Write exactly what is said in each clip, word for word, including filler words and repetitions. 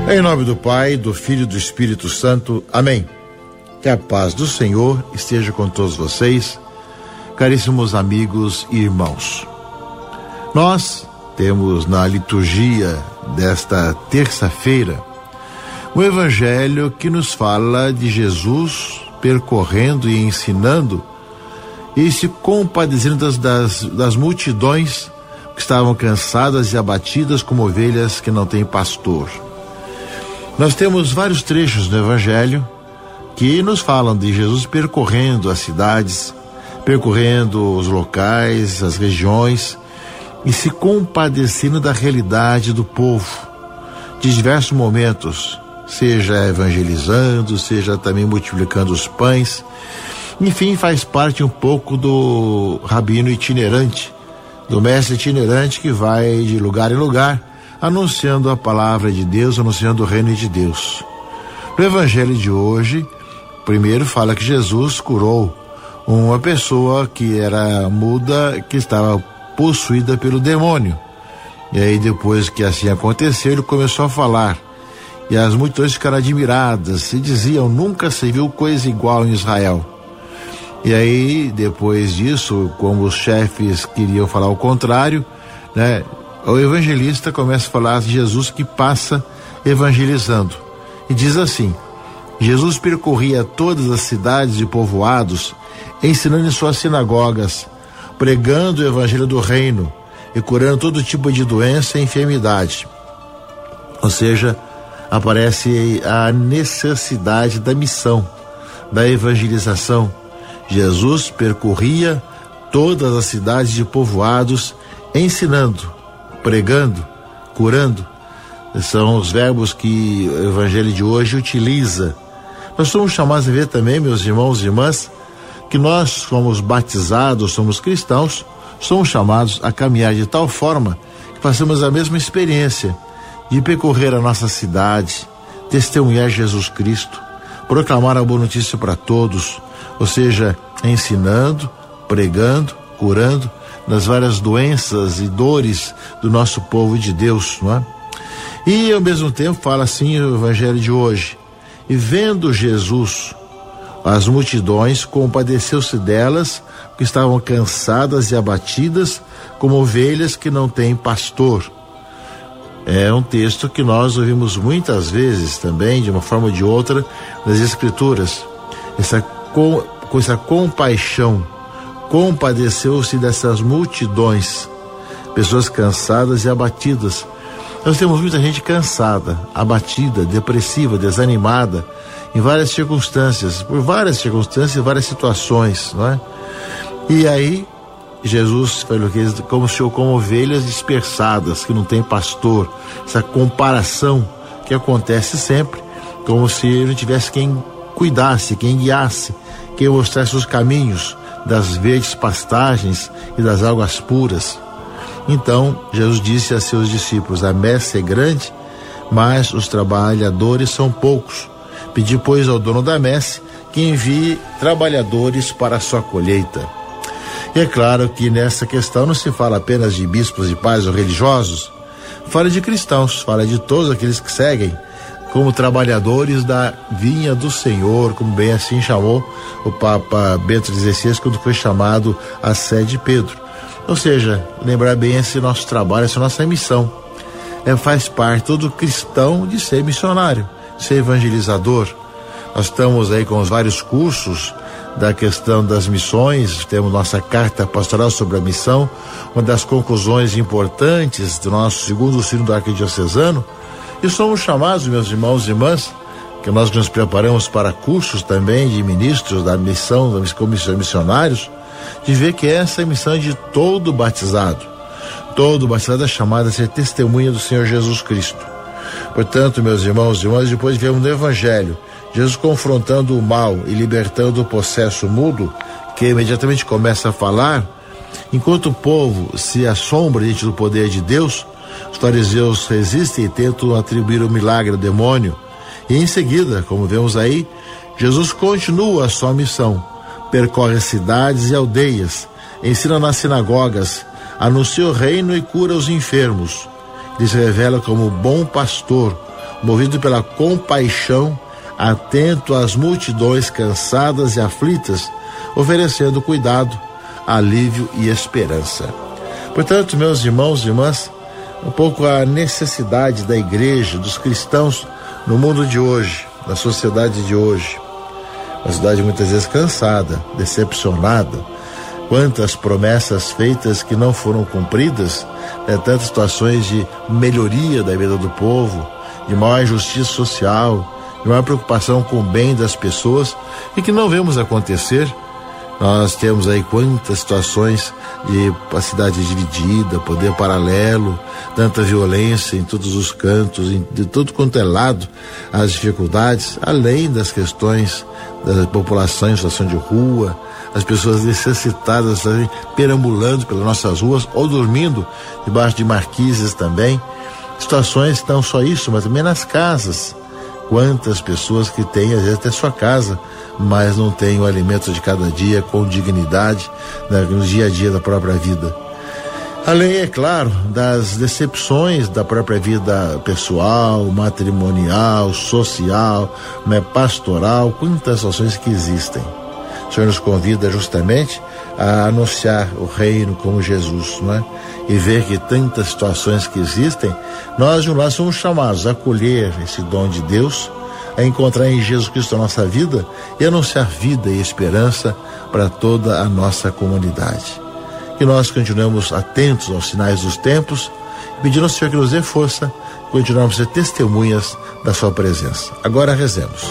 Em nome do Pai, do Filho e do Espírito Santo. Amém. Que a paz do Senhor esteja com todos vocês, caríssimos amigos e irmãos. Nós temos na liturgia desta terça-feira o Evangelho que nos fala de Jesus percorrendo e ensinando e se compadecendo das, das, das multidões que estavam cansadas e abatidas como ovelhas que não têm pastor. Nós temos vários trechos no Evangelho que nos falam de Jesus percorrendo as cidades, percorrendo os locais, as regiões e se compadecendo da realidade do povo, de diversos momentos, seja evangelizando, seja também multiplicando os pães. Enfim, faz parte um pouco do rabino itinerante, do mestre itinerante que vai de lugar em lugar, anunciando a palavra de Deus, anunciando o reino de Deus. No Evangelho de hoje, primeiro fala que Jesus curou uma pessoa que era muda, que estava possuída pelo demônio. E aí, depois que assim aconteceu, ele começou a falar. E as multidões ficaram admiradas e diziam: nunca se viu coisa igual em Israel. E aí, depois disso, como os chefes queriam falar o contrário, né? O evangelista começa a falar de Jesus que passa evangelizando. E diz assim: Jesus percorria todas as cidades e povoados, ensinando em suas sinagogas, pregando o evangelho do reino e curando todo tipo de doença e enfermidade. Ou seja, aparece a necessidade da missão, da evangelização. Jesus percorria todas as cidades e povoados, ensinando, pregando, curando. São os verbos que o Evangelho de hoje utiliza. Nós somos chamados a ver também, meus irmãos e irmãs, que nós somos batizados, somos cristãos, somos chamados a caminhar de tal forma que passamos a mesma experiência de percorrer a nossa cidade, testemunhar Jesus Cristo, proclamar a boa notícia para todos, ou seja, ensinando, pregando, curando nas várias doenças e dores do nosso povo de Deus, não é? E ao mesmo tempo fala assim o Evangelho de hoje: e vendo Jesus as multidões, compadeceu-se delas, que estavam cansadas e abatidas, como ovelhas que não têm pastor. É um texto que nós ouvimos muitas vezes também, de uma forma ou de outra, nas Escrituras. Essa, com, com essa compaixão, compadeceu-se dessas multidões, pessoas cansadas e abatidas. Nós temos muita gente cansada, abatida, depressiva, desanimada, em várias circunstâncias, por várias circunstâncias, várias situações, não é? E aí, Jesus falou que como se como ovelhas dispersadas, que não tem pastor, essa comparação que acontece sempre, como se não tivesse quem cuidasse, quem guiasse, quem mostrasse os caminhos das verdes pastagens e das águas puras. Então, Jesus disse a seus discípulos: a messe é grande, mas os trabalhadores são poucos. Pedi, pois, ao dono da messe que envie trabalhadores para a sua colheita. E é claro que nessa questão não se fala apenas de bispos e pais ou religiosos, fala de cristãos, fala de todos aqueles que seguem como trabalhadores da vinha do Senhor, como bem assim chamou o Papa Bento dezesseis quando foi chamado à sé de Pedro. Ou seja, lembrar bem esse nosso trabalho, essa nossa missão. É, faz parte todo cristão de ser missionário, ser evangelizador. Nós estamos aí com os vários cursos da questão das missões, temos nossa carta pastoral sobre a missão, uma das conclusões importantes do nosso segundo sínodo arquidiocesano. E somos chamados, meus irmãos e irmãs, que nós nos preparamos para cursos também de ministros da missão, da comissão missionários, de ver que essa é a missão de todo batizado. Todo batizado é chamado a ser testemunha do Senhor Jesus Cristo. Portanto, meus irmãos e irmãs, depois vemos no Evangelho Jesus confrontando o mal e libertando o possesso mudo, que imediatamente começa a falar. Enquanto o povo se assombra diante do poder de Deus, os fariseus resistem e tentam atribuir o milagre ao demônio. E em seguida, como vemos aí, Jesus continua a sua missão, percorre as cidades e aldeias, ensina nas sinagogas, anuncia o reino e cura os enfermos. Ele se revela como bom pastor, movido pela compaixão, atento às multidões cansadas e aflitas, oferecendo cuidado, alívio e esperança. Portanto, meus irmãos e irmãs, um pouco a necessidade da igreja, dos cristãos no mundo de hoje, na sociedade de hoje. Uma sociedade muitas vezes cansada, decepcionada, quantas promessas feitas que não foram cumpridas, né? Tantas situações de melhoria da vida do povo, de maior justiça social, de maior preocupação com o bem das pessoas e que não vemos acontecer. Nós temos aí quantas situações de a cidade dividida, poder paralelo, tanta violência em todos os cantos, em, de todo quanto é lado, as dificuldades, além das questões da população em situação de rua, as pessoas necessitadas aí, perambulando pelas nossas ruas ou dormindo debaixo de marquises também. Situações não só isso, mas também nas casas. Quantas pessoas que têm, às vezes, até sua casa, mas não têm o alimento de cada dia com dignidade, né, no dia a dia da própria vida. Além, é claro, das decepções da própria vida pessoal, matrimonial, social, né, pastoral, quantas ações que existem. O Senhor nos convida justamente a anunciar o reino como Jesus, não é? E ver que tantas situações que existem, nós de um lado somos chamados a acolher esse dom de Deus, a encontrar em Jesus Cristo a nossa vida e anunciar vida e esperança para toda a nossa comunidade. Que nós continuemos atentos aos sinais dos tempos, pedindo ao Senhor que nos dê força, continuarmos a ser testemunhas da sua presença. Agora rezemos.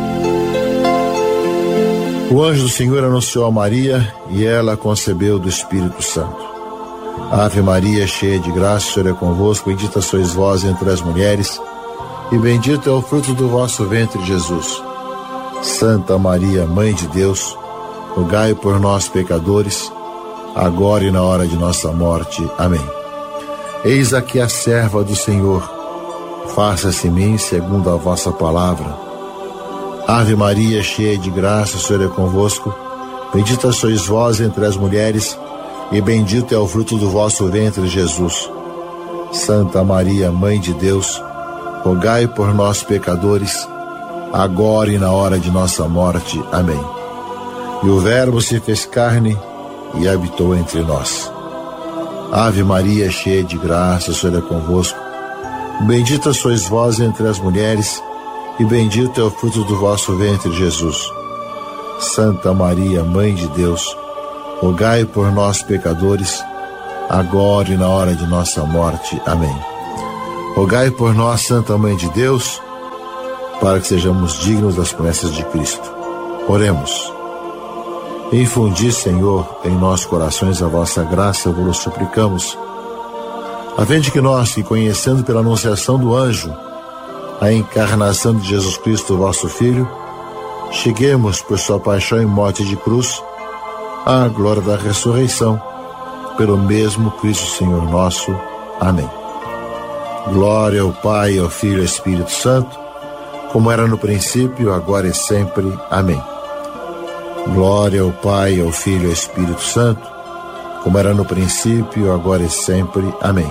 O anjo do Senhor anunciou a Maria e ela concebeu do Espírito Santo. Ave Maria, cheia de graça, o Senhor é convosco, bendita sois vós entre as mulheres, e bendito é o fruto do vosso ventre, Jesus. Santa Maria, Mãe de Deus, rogai por nós, pecadores, agora e na hora de nossa morte. Amém. Eis aqui a serva do Senhor, faça-se em mim segundo a vossa palavra. Ave Maria, cheia de graça, o Senhor é convosco, bendita sois vós entre as mulheres, e bendito é o fruto do vosso ventre, Jesus. Santa Maria, Mãe de Deus, rogai por nós, pecadores, agora e na hora de nossa morte. Amém. E o Verbo se fez carne e habitou entre nós. Ave Maria, cheia de graça, o Senhor é convosco, bendita sois vós entre as mulheres, e bendito é o fruto do vosso ventre, Jesus. Santa Maria, Mãe de Deus, rogai por nós, pecadores, agora e na hora de nossa morte. Amém. Rogai por nós, Santa Mãe de Deus, para que sejamos dignos das promessas de Cristo. Oremos. Infundi, Senhor, em nossos corações a vossa graça, vos suplicamos, a fim de que nós, que conhecendo pela anunciação do anjo a encarnação de Jesus Cristo, vosso Filho, cheguemos por sua paixão e morte de cruz à glória da ressurreição, pelo mesmo Cristo Senhor nosso. Amém. Glória ao Pai, ao Filho e ao Espírito Santo, como era no princípio, agora e sempre. Amém. Glória ao Pai, ao Filho e ao Espírito Santo, como era no princípio, agora e sempre. Amém.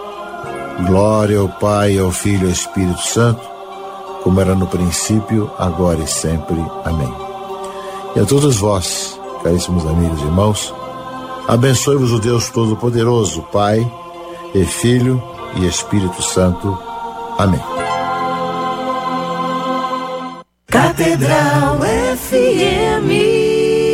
Glória ao Pai, ao Filho e ao Espírito Santo, como era no princípio, agora e sempre. Amém. E a todos vós, caríssimos amigos e irmãos, abençoe-vos o Deus Todo-Poderoso, Pai e Filho e Espírito Santo. Amém. Catedral F M.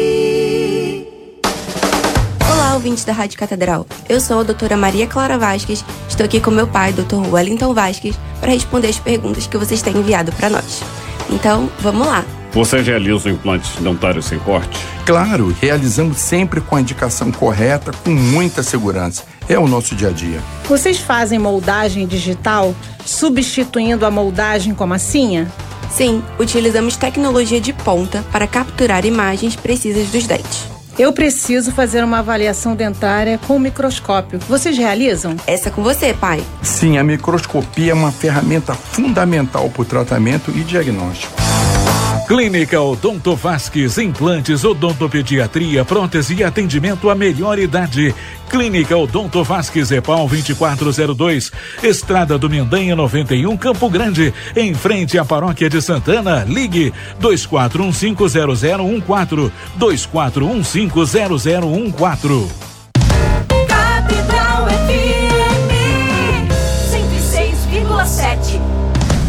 Olá, ouvintes da Rádio Catedral. Eu sou a doutora Maria Clara Vasques. Estou aqui com meu pai, doutor Wellington Vasques, para responder as perguntas que vocês têm enviado para nós. Então, vamos lá. Você realiza o implante dentário sem corte? Claro, realizamos sempre com a indicação correta, com muita segurança. É o nosso dia a dia. Vocês fazem moldagem digital, substituindo a moldagem com massinha? Sim, utilizamos tecnologia de ponta para capturar imagens precisas dos dentes. Eu preciso fazer uma avaliação dentária com microscópio. Vocês realizam? Essa é com você, pai. Sim, a microscopia é uma ferramenta fundamental para o tratamento e diagnóstico. Clínica Odonto Vasques, implantes, odontopediatria, prótese e atendimento à melhor idade. Clínica Odonto Vasques, EPAL vinte e quatro zero dois, Estrada do Mendanha noventa e um, Campo Grande, em frente à Paróquia de Santana. Ligue dois quatro um cinco zero zero um quatro, dois quatro um cinco zero zero um quatro.